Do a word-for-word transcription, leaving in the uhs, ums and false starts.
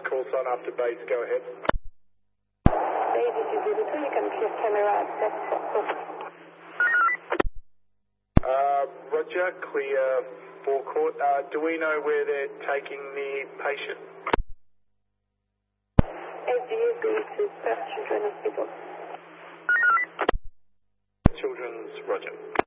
call sign after base, go ahead. Base is zero two, you can clear camera access. Uh, Roger, clear forecourt. Uh, do we know where they're taking the patient? S D U going to Perth Children's Hospital. Children's, Roger.